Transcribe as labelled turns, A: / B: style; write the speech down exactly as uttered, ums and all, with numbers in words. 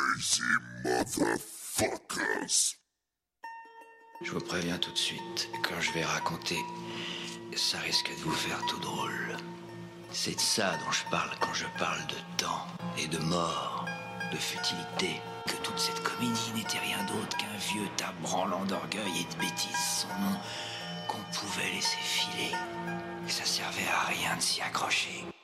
A: Crazy motherfuckers.
B: Je vous préviens tout de suite, quand je vais raconter, ça risque de vous faire tout drôle. C'est de ça dont je parle quand je parle de temps et de mort, de futilité, que toute cette comédie n'était rien d'autre qu'un vieux tas branlant d'orgueil et de bêtises sans nom qu'on pouvait laisser filer. Et ça servait à rien de s'y accrocher.